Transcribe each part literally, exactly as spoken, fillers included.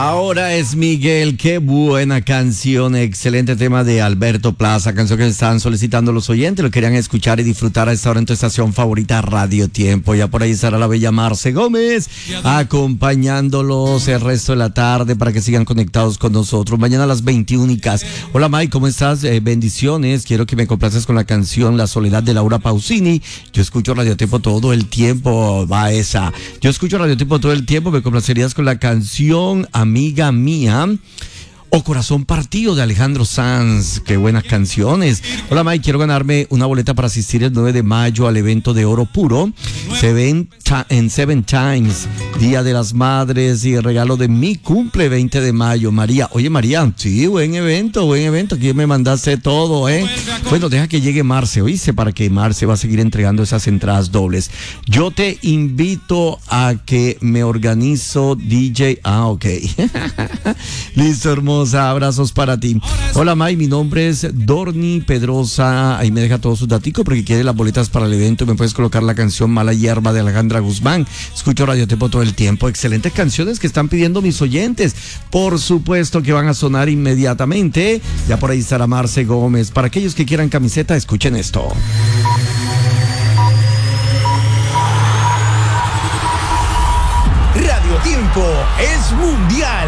Ahora es Miguel, qué buena canción, excelente tema de Alberto Plaza, canción que están solicitando los oyentes, lo querían escuchar y disfrutar a esta hora en tu estación favorita Radio Tiempo. Ya por ahí estará la bella Marce Gómez acompañándolos el resto de la tarde para que sigan conectados con nosotros. Mañana a las veintiuna. Hola Mike, ¿cómo estás? Eh, bendiciones, quiero que me complaces con la canción La Soledad de Laura Pausini. Yo escucho Radio Tiempo todo el tiempo, va esa. Yo escucho Radio Tiempo todo el tiempo, me complacerías con la canción Amiga Mía o Corazón Partido de Alejandro Sanz. Qué buenas canciones. Hola Mike, quiero ganarme una boleta para asistir el nueve de mayo al evento de Oro Puro Seven en Seven Times, Día de las Madres y el regalo de mi cumple veinte de mayo. María, oye María, sí, buen evento, buen evento, aquí me mandaste todo, eh. Bueno, deja que llegue Marce, oíste, para que Marce va a seguir entregando esas entradas dobles. Yo te invito a que me organizo D J, ah, ok. Listo, hermosa, abrazos para ti. Hola May, mi nombre es Dorni Pedrosa, ahí me deja todos sus daticos porque quiere las boletas para el evento. Me puedes colocar la canción Mala Hierba de Alejandra Guzmán. Escucho Radio Tiempo todo el tiempo, excelentes canciones que están pidiendo mis oyentes, por supuesto que van a sonar inmediatamente. Ya por ahí estará Marce Gómez. Para aquellos que quieran camiseta, escuchen esto. Radio Tiempo es mundial.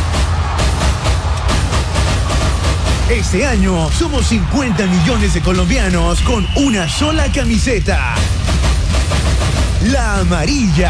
Este año somos cincuenta millones de colombianos con una sola camiseta. La amarilla.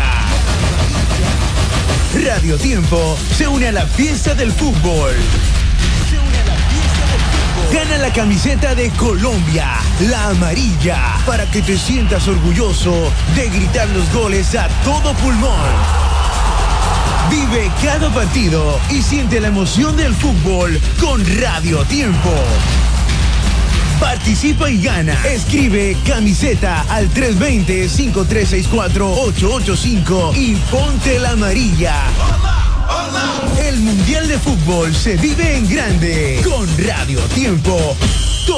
Radio Tiempo se une a la fiesta del fútbol. Se une a la fiesta del fútbol. Gana la camiseta de Colombia, la amarilla, para que te sientas orgulloso de gritar los goles a todo pulmón. Vive cada partido y siente la emoción del fútbol con Radio Tiempo. Participa y gana. Escribe camiseta al tres dos cero, cinco tres seis cuatro, ocho ocho cinco y ponte la amarilla. El Mundial de Fútbol se vive en grande con Radio Tiempo.